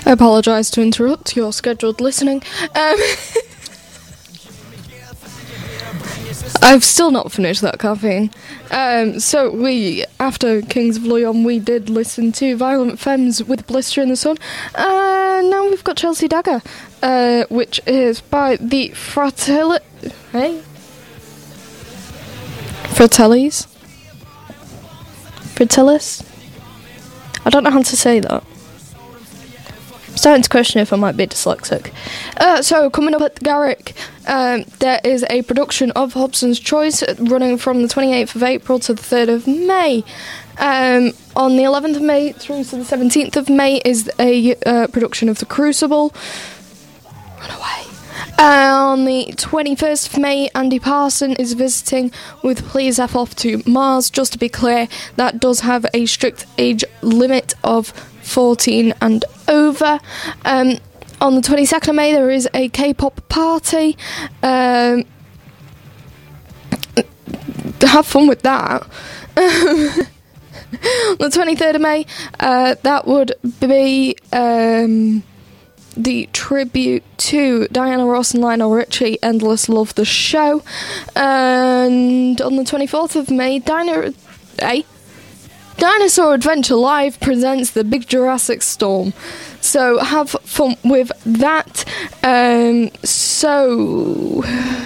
I apologise to interrupt your scheduled listening. I've still not finished that caffeine. So after Kings of Leon, we did listen to Violent Femmes with Blister in the Sun. Now we've got Chelsea Dagger, which is by the Fratellis? I don't know how to say that. I'm starting to question if I might be dyslexic. So, coming up at the Garrick, there is a production of Hobson's Choice running from the 28th of April to the 3rd of May. On the 11th of May through to the 17th of May is a production of The Crucible. Run away. On the 21st of May, Andy Parson is visiting with Please F Off to Mars. Just to be clear, that does have a strict age limit of 14 and over. On the 22nd of May, there is a K-pop party. Have fun with that. On the 23rd of May, that would be the tribute to Diana Ross and Lionel Richie, Endless Love the Show. And on the 24th of May, Dinosaur Adventure Live presents the Big Jurassic Storm. So have fun with that. So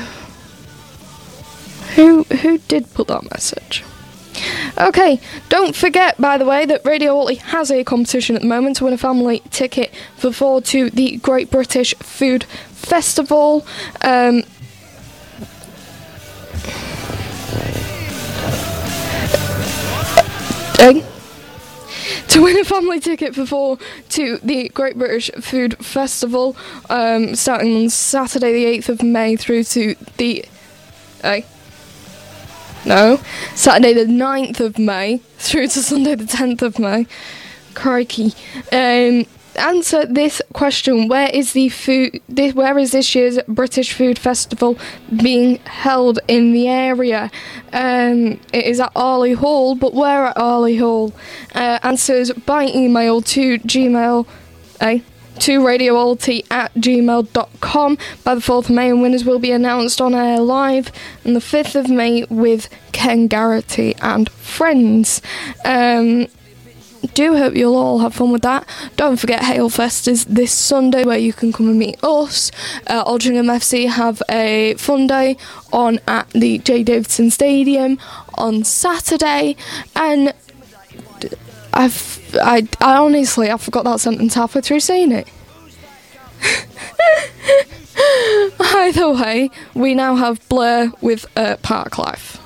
who did put that message? Okay, don't forget, by the way, that Radio Wally has a competition at the moment to win a family ticket for 4 to the Great British Food Festival. To win a family ticket for 4 to the Great British Food Festival, starting on Saturday the 8th of May through to the... Saturday the 9th of May through to Sunday the 10th of May. Crikey. Answer this question: where is this year's British Food Festival being held in the area? It is at Arley Hall, but where at Arley Hall? Answers by email to Gmail, to radioalty@gmail.com by the 4th of May, and winners will be announced on air live on the 5th of May with Ken Garrity and friends. Do hope you'll all have fun with that. Don't forget Hailfest is this Sunday, where you can come and meet us. Aldringham FC have a fun day on at the J. Davidson Stadium on Saturday, and I honestly forgot that sentence halfway through saying it. Either way, we now have Blair with Park Life.